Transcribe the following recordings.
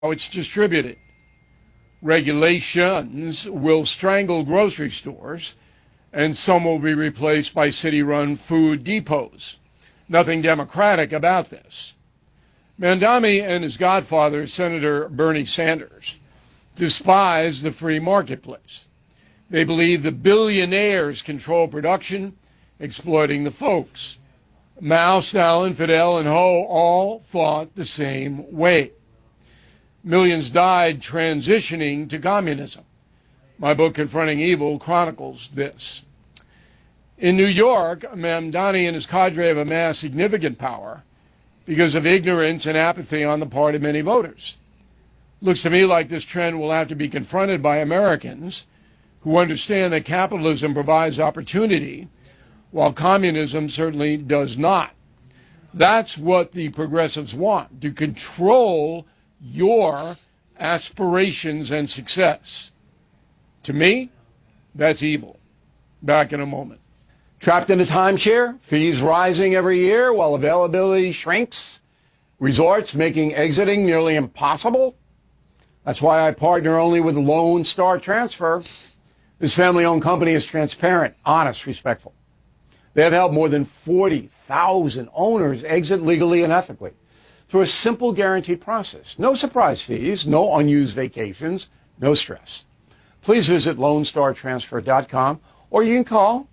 it's distributed. Regulations will strangle grocery stores, and some will be replaced by city-run food depots. Nothing democratic about this. Mamdani and his godfather, Senator Bernie Sanders, despise the free marketplace. They believe the billionaires control production, exploiting the folks. Mao, Stalin, Fidel, and Ho all thought the same way. Millions died transitioning to communism. My book, Confronting Evil, chronicles this. In New York, Mamdani and his cadre have amassed significant power because of ignorance and apathy on the part of many voters. Looks to me like this trend will have to be confronted by Americans who understand that capitalism provides opportunity, while communism certainly does not. That's what the progressives want, to control your aspirations and success. To me, that's evil. Back in a moment. Trapped in a timeshare, fees rising every year while availability shrinks, resorts making exiting nearly impossible. That's why I partner only with Lone Star Transfer. This family-owned company is transparent, honest, respectful. They have helped more than 40,000 owners exit legally and ethically through a simple guaranteed process. No surprise fees, no unused vacations, no stress. Please visit LoneStarTransfer.com or you can call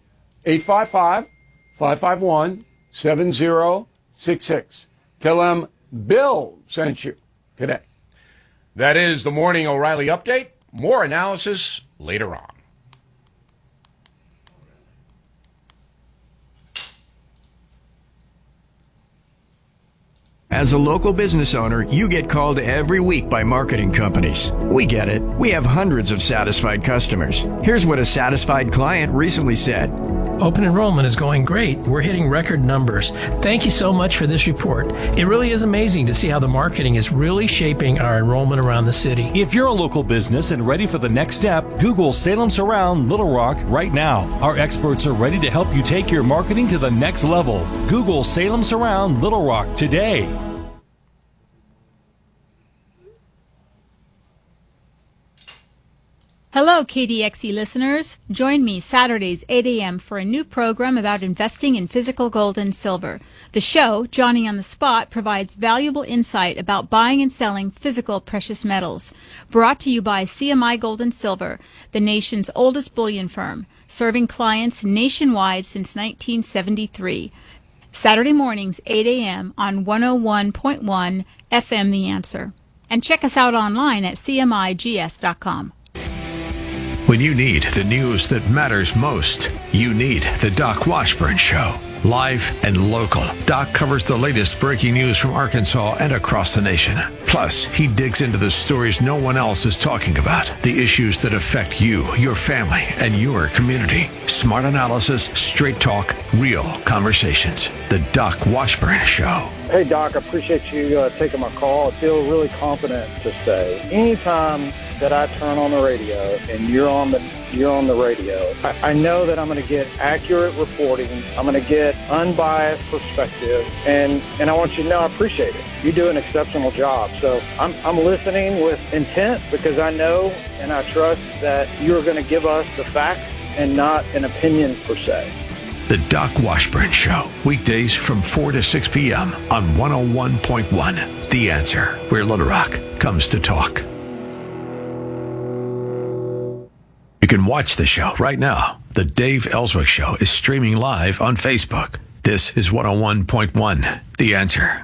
855-551-7066. Tell them Bill sent you today. That is the Morning O'Reilly Update. More analysis later on. As a local business owner, you get called every week by marketing companies. We get it. We have hundreds of satisfied customers. Here's what a satisfied client recently said. Open enrollment is going great. We're hitting record numbers. Thank you so much for this report. It really is amazing to see how the marketing is really shaping our enrollment around the city. If you're a local business and ready for the next step, Google Salem Surround Little Rock right now. Our experts are ready to help you take your marketing to the next level. Google Salem Surround Little Rock today. Hello, KDXE listeners. Join me Saturdays, 8 a.m. for a new program about investing in physical gold and silver. The show, Johnny on the Spot, provides valuable insight about buying and selling physical precious metals. Brought to you by CMI Gold and Silver, the nation's oldest bullion firm, serving clients nationwide since 1973. Saturday mornings, 8 a.m. on 101.1 FM The Answer. And check us out online at cmigs.com. When you need the news that matters most, you need the Doc Washburn Show. Live and local, Doc covers the latest breaking news from Arkansas and across the nation. Plus, he digs into the stories no one else is talking about, the issues that affect you, your family, and your community. Smart analysis, straight talk, real conversations. The Doc Washburn Show. Hey, Doc, I appreciate you taking my call. I feel really confident to say anytime that I turn on the radio and you're on the radio, I know that I'm going to get accurate reporting. I'm going to get unbiased perspective, and I want you to know I appreciate it. You do an exceptional job. So I'm listening with intent because I know and I trust that you're going to give us the facts and not an opinion per se. The Doc Washburn Show, weekdays from 4 to 6 p.m. on 101.1. The Answer, where Little Rock comes to talk. You can watch the show right now. The Dave Ellswick Show is streaming live on Facebook. This is 101.1, The Answer.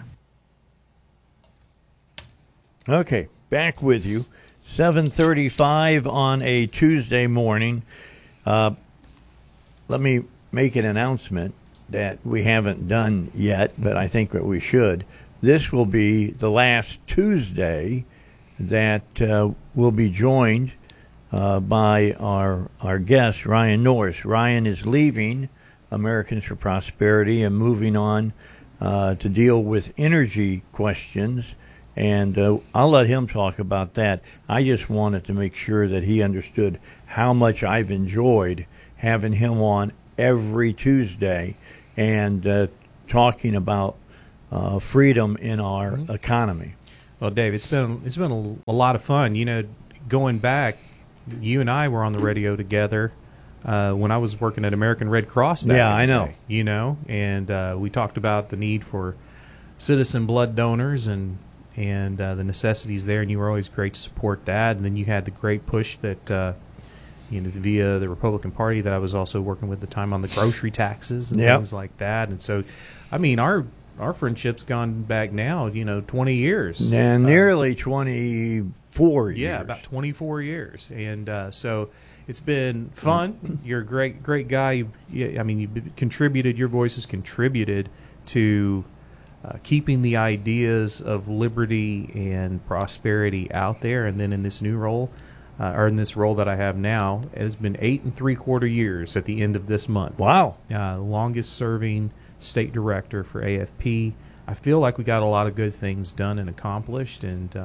Okay, back with you. 7:35 on a Tuesday morning. Let me make an announcement that we haven't done yet, but I think that we should. This will be the last Tuesday that we'll be joined by our guest, Ryan Norris. Ryan is leaving Americans for Prosperity and moving on to deal with energy questions, and I'll let him talk about that. I just wanted to make sure that he understood how much I've enjoyed having him on every Tuesday and talking about freedom in our economy. Well, Dave, it's been a lot of fun. You know, going back, you and I were on the radio together when I was working at American Red Cross back Yeah, in the I know. day, you know, and we talked about the need for citizen blood donors and the necessities there, and you were always great to support that. And then you had the great push that via the Republican Party that I was also working with at the time on the grocery taxes and Yep. things like that. And so, I mean, our friendship's gone back now, 20 years. And nearly 24 years. Yeah, about 24 years. And so it's been fun. You're a great guy. You've contributed, your voice has contributed to keeping the ideas of liberty and prosperity out there. And then in this new role, or in this role that I have now, it's been 8 3/4 years at the end of this month. Wow. Longest serving state director for AFP. I feel like we got a lot of good things done and accomplished,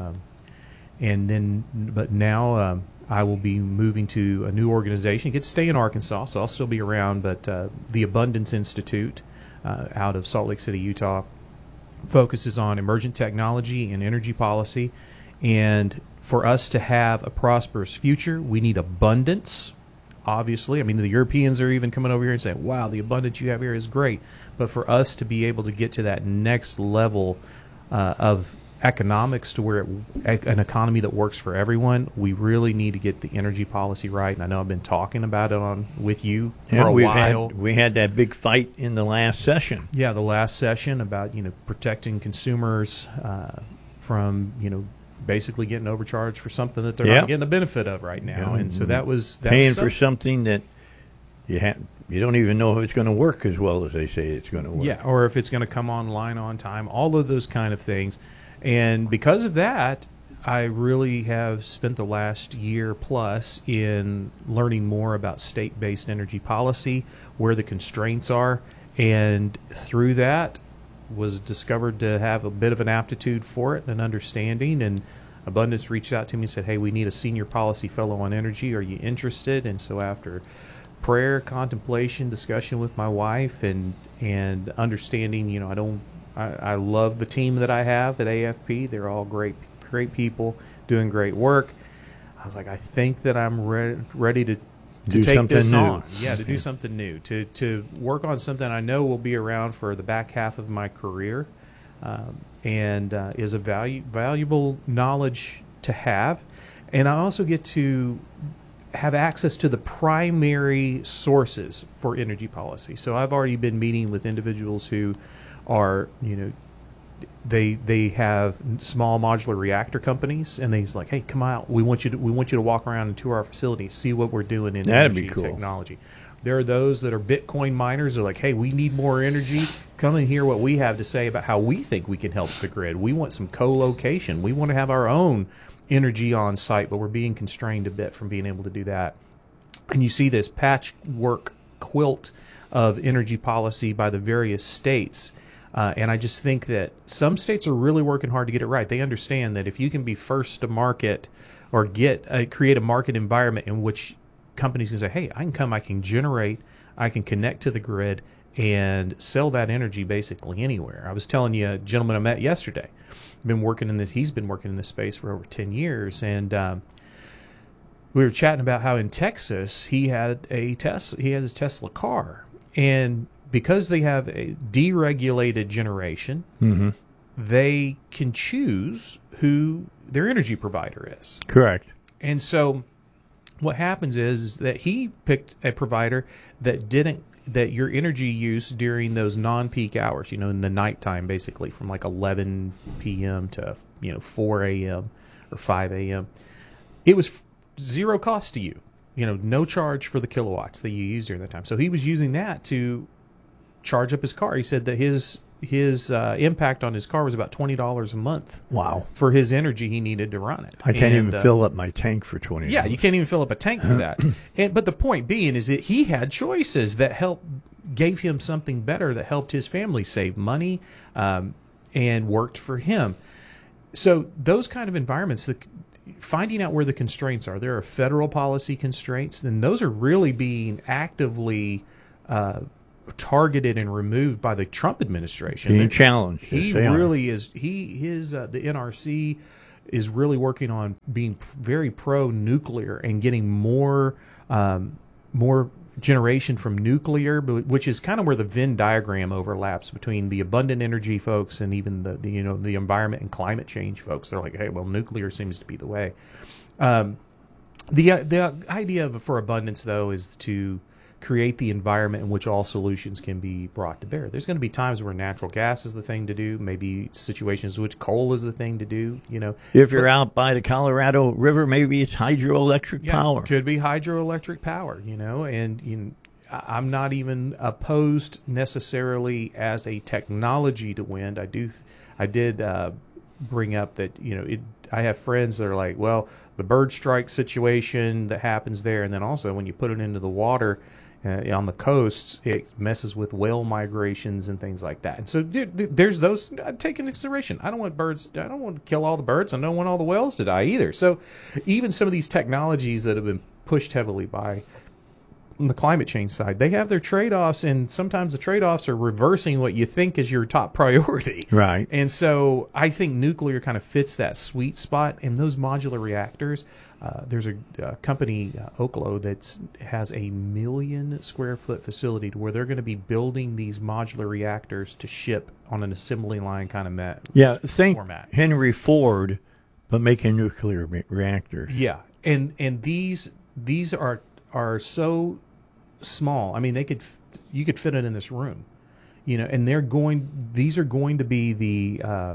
but now I will be moving to a new organization. I get to stay in Arkansas, so I'll still be around, but the Abundance Institute out of Salt Lake City, Utah, focuses on emergent technology and energy policy. And for us to have a prosperous future, we need abundance. Obviously, I mean, the Europeans are even coming over here and saying, wow, the abundance you have here is great. But for us to be able to get to that next level of economics, to where an economy that works for everyone, we really need to get the energy policy right. And I know I've been talking about it with you for a while. We had that big fight in the last session. Yeah, the last session about protecting consumers from basically getting overcharged for something that they're not getting the benefit of right now. And so that was paying for something that you don't even know if it's going to work as well as they say it's going to work. Yeah, or if it's going to come online on time, all of those kind of things. And because of that, I really have spent the last year plus in learning more about state-based energy policy, where the constraints are, and through that was discovered to have a bit of an aptitude for it and an understanding. And Abundance reached out to me and said, hey, we need a senior policy fellow on energy. Are you interested? And so after prayer, contemplation, discussion with my wife, and understanding, I love the team that I have at AFP. They're all great people doing great work. I was like, I think that I'm ready to take this on. Yeah, to do something new, to work on something I know will be around for the back half of my career, and is a valuable knowledge to have. And I also get to have access to the primary sources for energy policy. So I've already been meeting with individuals who are, they have small modular reactor companies, and they's like, hey, come out. We want you to walk around and tour our facility, see what we're doing in energy technology. There are those that are Bitcoin miners. They're like, hey, we need more energy. Come and hear what we have to say about how we think we can help the grid. We want some co-location. We want to have our own energy on site, but we're being constrained a bit from being able to do that. And you see this patchwork quilt of energy policy by the various states. And I just think that some states are really working hard to get it right. They understand that if you can be first to market or create a market environment in which companies can say, hey, I can generate, I can connect to the grid and sell that energy basically anywhere. I was telling you, a gentleman I met yesterday, he's been working in this space for over 10 years. And we were chatting about how in Texas he had his Tesla car. And because they have a deregulated generation, mm-hmm. they can choose who their energy provider is. Correct. And so what happens is that he picked a provider that your energy use during those non-peak hours, in the nighttime, basically from like 11 p.m. to 4 a.m. or 5 a.m., it was zero cost to you. No charge for the kilowatts that you use during that time. So he was using that to charge up his car. He said that his impact on his car was about $20 a month. Wow. For his energy he needed to run it. I can't even fill up my tank for $20. Yeah, you can't even fill up a tank for that. But the point being is that he had choices that gave him something better, that helped his family save money, and worked for him. So those kind of environments, finding out where the constraints are. There are federal policy constraints, and those are really being actively targeted and removed by the Trump administration. Being challenged. He really is. The NRC is really working on being very pro-nuclear and getting more generation from nuclear, which is kind of where the Venn diagram overlaps between the abundant energy folks and even the environment and climate change folks. They're like, hey, well, nuclear seems to be the way. The idea for abundance, though, is to create the environment in which all solutions can be brought to bear. There's going to be times where natural gas is the thing to do, maybe situations in which coal is the thing to do. If you're out by the Colorado River, maybe it's hydroelectric power. Could be hydroelectric power, and I'm not even opposed necessarily as a technology to wind. I did bring up that I have friends that are like, well, the bird strike situation that happens there, and then also when you put it into the water on the coasts, it messes with whale migrations and things like that. And so there's those taken into consideration. I don't want to kill all the birds. I don't want all the whales to die either. So even some of these technologies that have been pushed heavily by on the climate change side, they have their trade-offs, and sometimes the trade-offs are reversing what you think is your top priority. Right. And so I think nuclear kind of fits that sweet spot. And those modular reactors, there's a company, Oklo, that has a 1 million square foot facility to where they're going to be building these modular reactors to ship on an assembly line kind of format. Henry Ford, but making nuclear reactors. Yeah, and these are so small. I mean, you could fit it in this room, and these are going to be the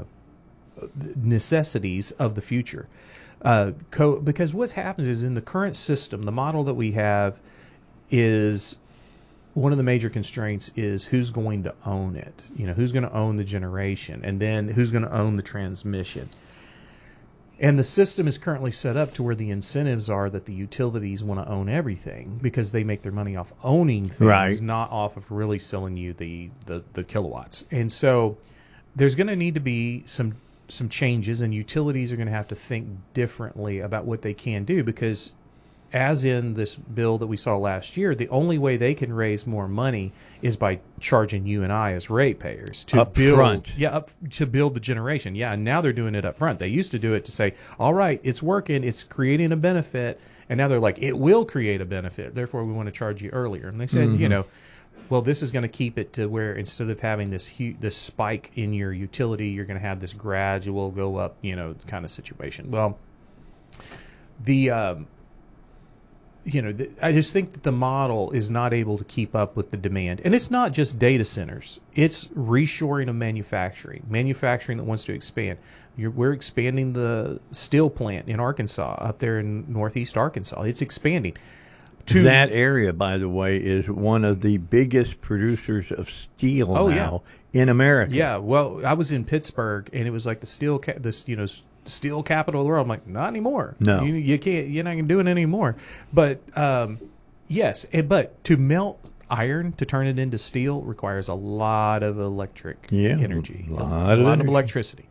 necessities of the future. Because what happens is in the current system, the model that we have is one of the major constraints is who's going to own it. Who's going to own the generation, and then who's going to own the transmission. And the system is currently set up to where the incentives are that the utilities want to own everything because they make their money off owning things, right, not off of really selling you the kilowatts. And so there's going to need to be some changes, and utilities are going to have to think differently about what they can do, because as in this bill that we saw last year, the only way they can raise more money is by charging you and I as ratepayers to build the generation. Yeah, and now they're doing it up front. They used to do it to say, all right, it's working, it's creating a benefit, and now they're like, it will create a benefit, therefore we want to charge you earlier. And they said, well, this is going to keep it to where instead of having this spike in your utility, you're going to have this gradual go up, kind of situation. Well, I just think that the model is not able to keep up with the demand. And it's not just data centers. It's reshoring of manufacturing that wants to expand. We're expanding the steel plant in Arkansas, up there in northeast Arkansas. It's expanding. That area, by the way, is one of the biggest producers of steel in America. Yeah, well, I was in Pittsburgh, and it was like the steel capital of the world. I'm like, not anymore. No, you can't. You're not going to do it anymore. But yes, but to melt iron to turn it into steel requires a lot of electric energy, a lot of electricity,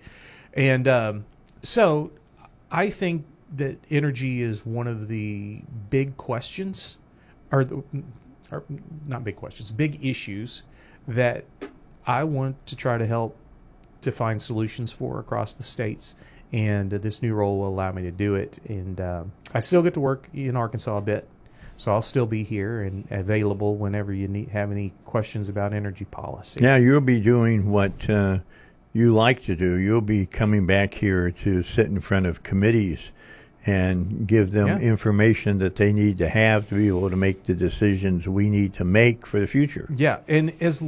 and so I think that energy is one of the big questions, or not big questions, big issues that I want to try to help to find solutions for across the states. And this new role will allow me to do it. And I still get to work in Arkansas a bit, so I'll still be here and available whenever you have any questions about energy policy. Yeah, you'll be doing what you like to do. You'll be coming back here to sit in front of committees and give them information that they need to have to be able to make the decisions we need to make for the future. Yeah, and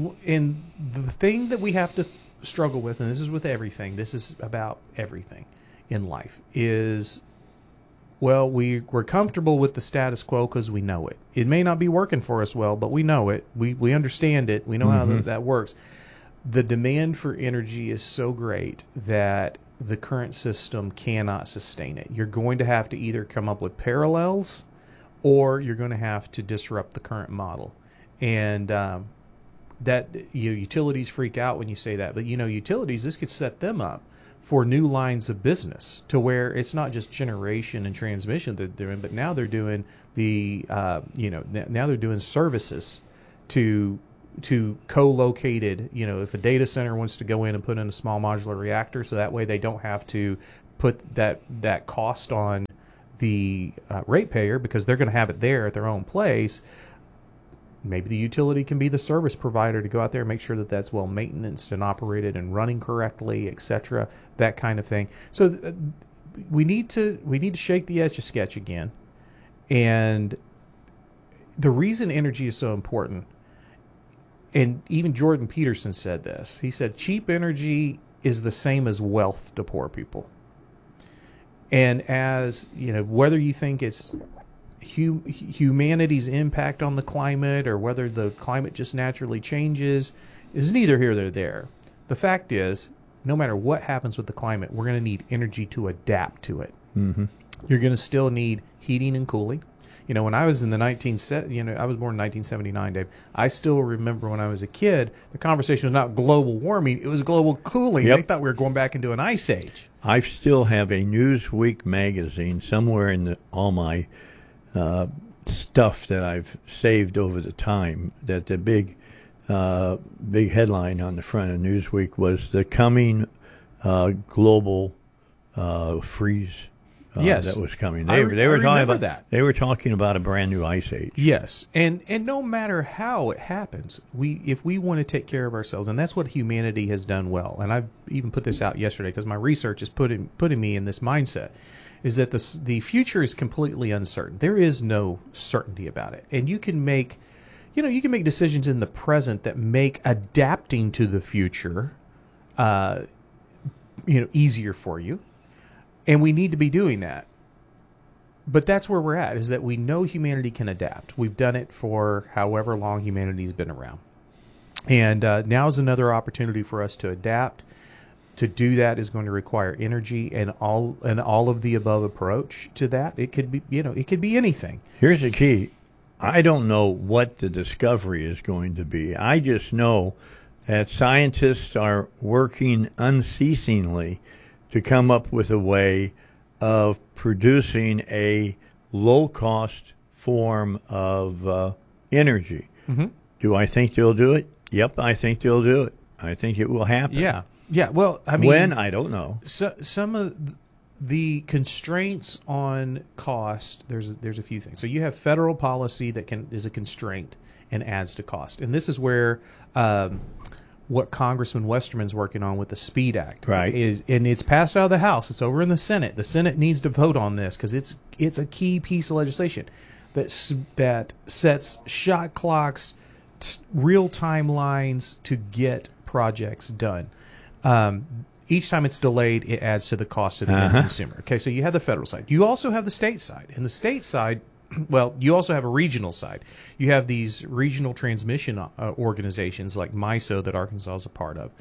the thing that we have to struggle with, and this is with everything, this is about everything in life, is, well, we're comfortable with the status quo because we know it. It may not be working for us well, but we know it. We understand it. We know how that works. The demand for energy is so great that the current system cannot sustain it. You're going to have to either come up with parallels, or you're going to have to disrupt the current model. And that utilities freak out when you say that, but utilities, this could set them up for new lines of business to where it's not just generation and transmission that they're doing, but now they're doing now they're doing services to co-located, if a data center wants to go in and put in a small modular reactor, so that way they don't have to put that cost on the ratepayer because they're going to have it there at their own place. Maybe the utility can be the service provider to go out there and make sure that that's well maintenanced and operated and running correctly, etc. That kind of thing. So we need to shake the Etch-a-Sketch again. And the reason energy is so important, and even Jordan Peterson said this, he said cheap energy is the same as wealth to poor people. And as whether you think it's humanity's impact on the climate or whether the climate just naturally changes is neither here nor there. The fact is, no matter what happens with the climate, we're going to need energy to adapt to it. Mm-hmm. You're going to still need heating and cooling. When I was in the I was born in 1979, Dave. I still remember when I was a kid, the conversation was not global warming; it was global cooling. Yep. They thought we were going back into an ice age. I still have a Newsweek magazine somewhere in all my stuff that I've saved over the time. That the big headline on the front of Newsweek was the coming global freeze. Yes, that was coming. They were talking about that. They were talking about a brand new ice age. Yes, and no matter how it happens, if we want to take care of ourselves, and that's what humanity has done well. And I've even put this out yesterday because my research is putting me in this mindset, is that the future is completely uncertain. There is no certainty about it, and you can make decisions in the present that make adapting to the future, easier for you. And we need to be doing that. But that's where we're at, is that we know humanity can adapt. We've done it for however long humanity's been around. And now is another opportunity for us to adapt. To do that is going to require energy and all of the above approach to that. It could be, it could be anything. Here's the key. I don't know what the discovery is going to be. I just know that scientists are working unceasingly to come up with a way of producing a low-cost form of energy. Mm-hmm. Do I think they'll do it? Yep, I think they'll do it. I think it will happen. Yeah. Well, I mean, when, I don't know. So, some of the constraints on cost, there's a few things. So you have federal policy that is a constraint and adds to cost, and this is where what Congressman Westerman's working on with the SPEED Act, right? And it's passed out of the House. It's over in the Senate. The Senate needs to vote on this because it's a key piece of legislation that sets shot clocks, real timelines to get projects done. Each time it's delayed, it adds to the cost of the end consumer. Okay, so you have the federal side. You also have the state side. And the state side, well, you also have a regional side. You have these regional transmission organizations like MISO that Arkansas is a part of.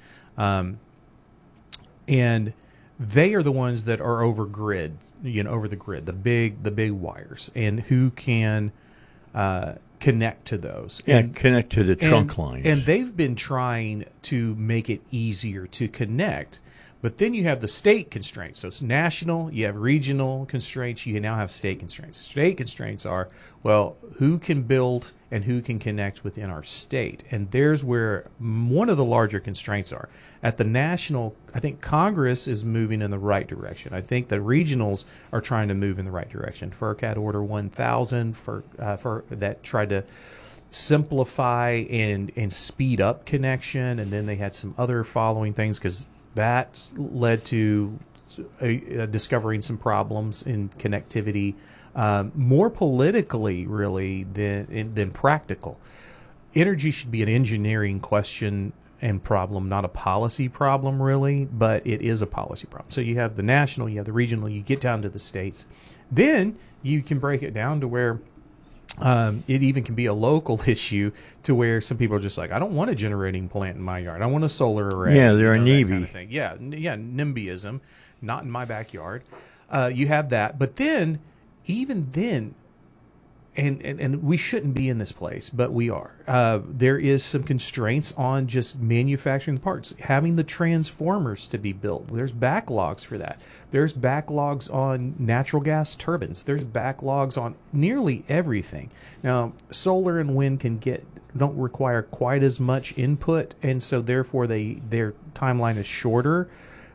And they are the ones that are over the grid, the big wires, and who can connect to those. Yeah, connect to the trunk lines. And they've been trying to make it easier to connect. But then you have the state constraints. So it's national, you have regional constraints, you now have state constraints. State constraints are, well, who can build and who can connect within our state? And there's where one of the larger constraints are. At the national, I think Congress is moving in the right direction. I think the regionals are trying to move in the right direction. FERC had Order 1000 for that tried to simplify and speed up connection, and then they had some other following things because that led to discovering some problems in connectivity, more politically, really, than practical. Energy should be an engineering question and problem, not a policy problem, really, but it is a policy problem. So you have the national, you have the regional, you get down to the states. Then you can break it down to where it even can be a local issue to where some people are just like, I don't want a generating plant in my yard. I want a solar array. Yeah, they're a NIMBY. Kind of thing. Yeah, NIMBYism, not in my backyard. You have that. But then, even then, and we shouldn't be in this place, but we are. There is some constraints on just manufacturing the parts, having the transformers to be built. There's backlogs for that. There's backlogs on natural gas turbines. There's backlogs on nearly everything. Now, solar and wind can get don't require quite as much input, and so therefore their timeline is shorter.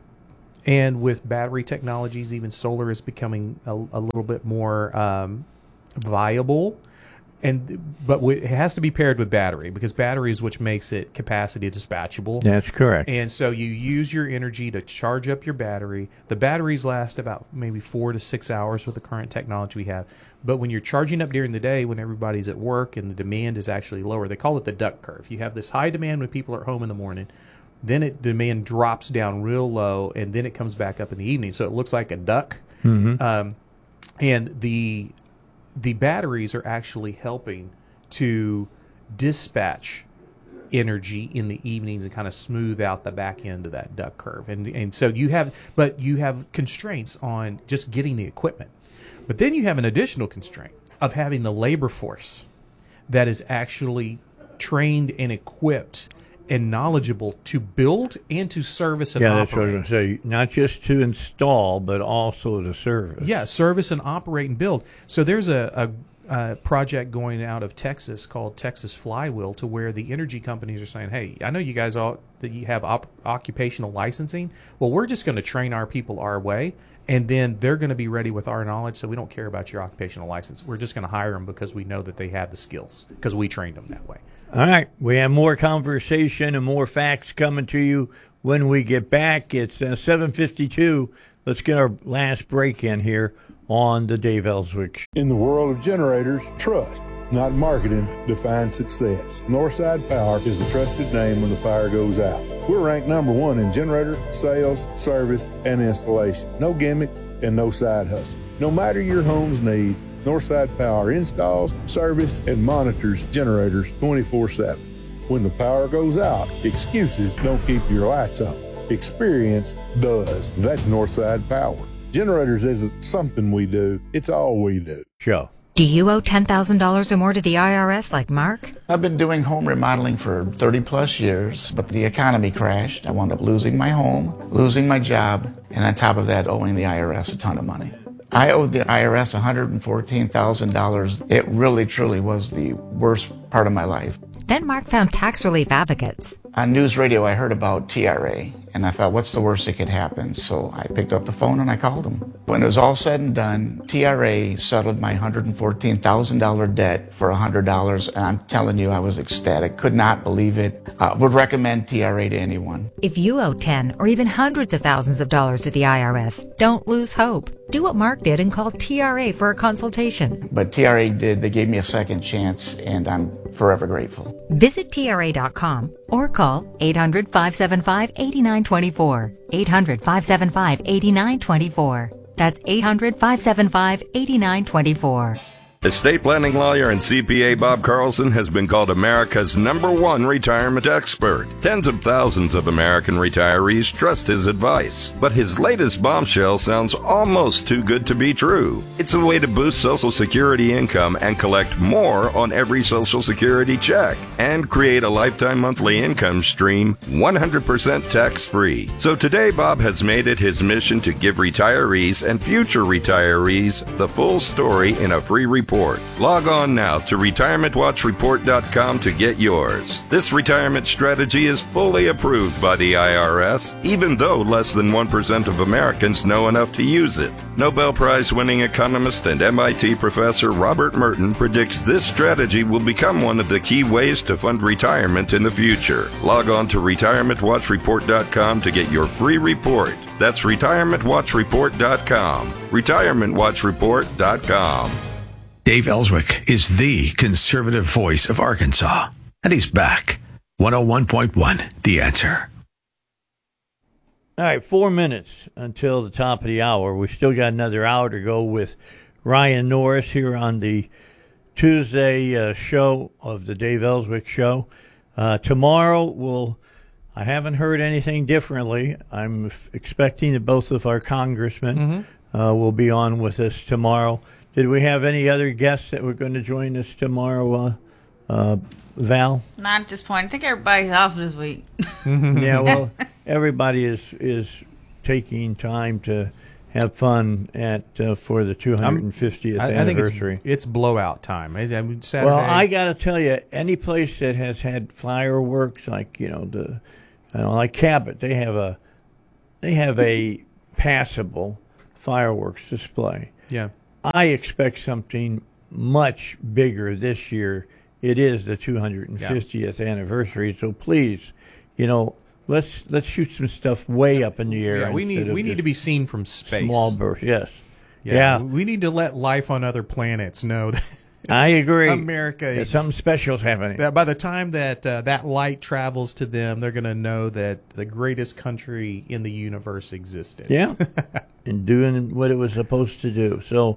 And with battery technologies, even solar is becoming a little bit more viable. But it has to be paired with battery, because battery is which makes it capacity dispatchable. That's correct. And so you use your energy to charge up your battery. The batteries last about maybe 4 to 6 hours with the current technology we have. But when you're charging up during the day, when everybody's at work and the demand is actually lower, they call it the duck curve. You have this high demand when people are home in the morning. Then demand drops down real low, and then it comes back up in the evening. So it looks like a duck. Mm-hmm. And the batteries are actually helping to dispatch energy in the evenings and kind of smooth out the back end of that duck curve. And so you have constraints on just getting the equipment. But then you have an additional constraint of having the labor force that is actually trained and equipped and knowledgeable to build and to service and operate. That's what I was going to say. Not just to install, but also to service. Yeah, service and operate and build. So there's a project going out of Texas called Texas Flywheel, to where the energy companies are saying, hey, I know you guys that you have occupational licensing. Well, we're just going to train our people our way, and then they're going to be ready with our knowledge, so we don't care about your occupational license. We're just going to hire them because we know that they have the skills, because we trained them that way. All right. We have more conversation and more facts coming to you when we get back. It's 7:52. Let's get our last break in here on the Dave Ellswick Show. In the world of generators, trust, not marketing, defines success. Northside Power is the trusted name when the power goes out. We're ranked number 1 in generator, sales, service, and installation. No gimmicks and no side hustle. No matter your home's needs, Northside Power installs, service, and monitors generators 24/7. When the power goes out, excuses don't keep your lights on. Experience does. That's Northside Power. Generators isn't something we do, it's all we do. Show. Do you owe $10,000 or more to the IRS like Mark? I've been doing home remodeling for 30 plus years, but the economy crashed. I wound up losing my home, losing my job, and on top of that, owing the IRS a ton of money. I owed the IRS $114,000. It really, truly was the worst part of my life. Then Mark found tax relief advocates. On news radio, I heard about TRA, and I thought, what's the worst that could happen? So I picked up the phone and I called them. When it was all said and done, TRA settled my $114,000 debt for $100, and I'm telling you, I was ecstatic. Could not believe it. Would recommend TRA to anyone. If you owe 10 or even hundreds of thousands of dollars to the IRS, don't lose hope. Do what Mark did and call TRA for a consultation. But TRA did. They gave me a second chance, and I'm forever grateful. Visit TRA.com or call 800-575-8924. 800-575-8924. That's 800-575-8924. Estate planning lawyer and CPA Bob Carlson has been called America's #1 retirement expert. Tens of thousands of American retirees trust his advice. But his latest bombshell sounds almost too good to be true. It's a way to boost Social Security income and collect more on every Social Security check and create a lifetime monthly income stream 100% tax-free. So today, Bob has made it his mission to give retirees and future retirees the full story in a free report. Log on now to retirementwatchreport.com to get yours. This retirement strategy is fully approved by the IRS, even though less than 1% of Americans know enough to use it. Nobel Prize-winning economist and MIT professor Robert Merton predicts this strategy will become one of the key ways to fund retirement in the future. Log on to retirementwatchreport.com to get your free report. That's retirementwatchreport.com. retirementwatchreport.com. Dave Ellswick is the conservative voice of Arkansas. And he's back. 101.1, The Answer. All right, 4 minutes until the top of the hour. We still got another hour to go with Ryan Norris here on the Tuesday show of the Dave Ellswick Show. Tomorrow, I haven't heard anything differently. I'm expecting that both of our congressmen will be on with us tomorrow. Did we have any other guests that were going to join us tomorrow, Val? Not at this point. I think everybody's off this week. Yeah, well, everybody is taking time to have fun at for the 250th anniversary. I think it's blowout time. I mean, Saturday. Well, I got to tell you, any place that has had fireworks, like like Cabot, they have a passable fireworks display. Yeah. I expect something much bigger this year. It is the 250th anniversary, so please, let's shoot some stuff way up in the air. Yeah, we need to be seen from space. Small bursts, yes. Yeah, we need to let life on other planets know that I agree. America is something special's happening. That by the time that that light travels to them, they're going to know that the greatest country in the universe existed. Yeah, and doing what it was supposed to do. So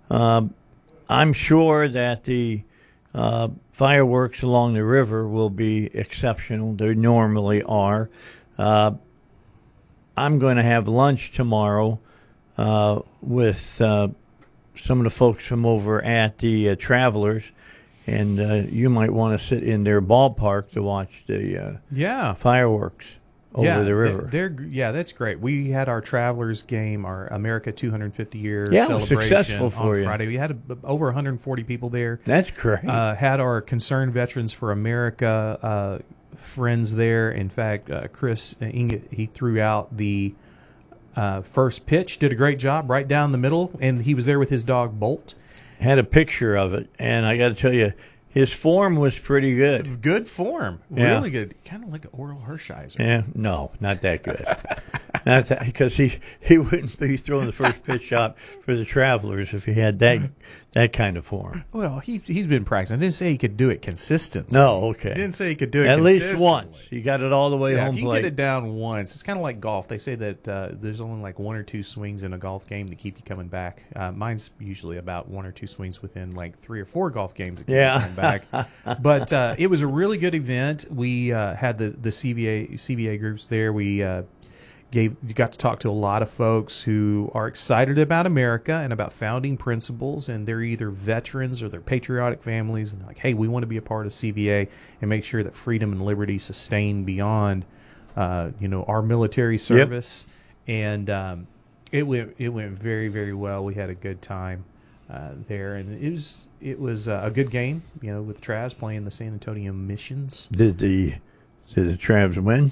I'm sure that the fireworks along the river will be exceptional. They normally are. I'm going to have lunch tomorrow with some of the folks from over at the Travelers, and you might want to sit in their ballpark to watch the fireworks over the river. That's great. We had our Travelers game, our America 250 year celebration successful for on Friday. We had over 140 people there. That's great. Had our Concerned Veterans for America friends there. In fact, Chris Inget, he threw out the first pitch, did a great job right down the middle, and he was there with his dog Bolt. Had a picture of it, and I got to tell you, his form was pretty good. Good form, really good. Kind of like Oral Hershiser. Yeah, no, not that good. Not that, because he wouldn't be throwing the first pitch shot for the Travelers if he had that kind of form. Well, he's been practicing. I didn't say he could do it consistently. No, okay. I didn't say he could do it at consistently. least once. You got it all the way home if you plate. get it down once, it's kind of like golf. They say that there's only like one or two swings in a golf game to keep you coming back. Mine's usually about one or two swings within like 3 or 4 golf games to keep me coming back. But it was a really good event. We had the CVA groups there. We got to talk to a lot of folks who are excited about America and about founding principles, and they're either veterans or they're patriotic families, and they're like, hey, we want to be a part of CVA and make sure that freedom and liberty sustain beyond our military service. Yep. And it went very, very well. We had a good time there, and it was a good game, with Travs playing the San Antonio Missions. Did the Travs win?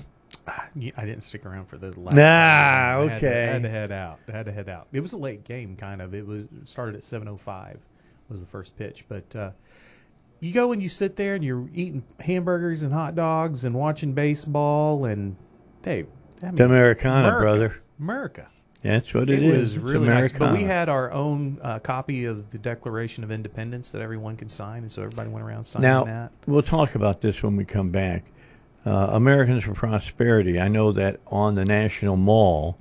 I didn't stick around for the last. Okay. I had to head out. It was a late game, kind of. It started at 7:05 was the first pitch. But you go and you sit there and you're eating hamburgers and hot dogs and watching baseball and Dave. It's Americana, brother. America. That's what it is. It was really nice. But we Americana. had our own copy of the Declaration of Independence that everyone could sign, and so everybody went around signing Now, that. we'll talk about this when we come back. Americans for Prosperity. I know that on the National Mall,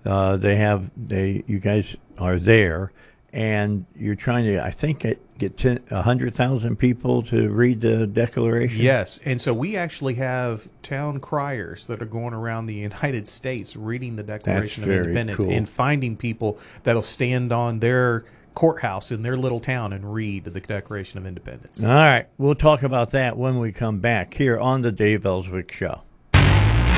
you guys are there, and you're trying to, I think, get 100,000 people to read the Declaration. Yes, and so we actually have town criers that are going around the United States reading the Declaration of Independence and finding people that'll stand on their courthouse in their little town and read the Declaration of Independence. All right. We'll talk about that when we come back here on the Dave Ellswick Show.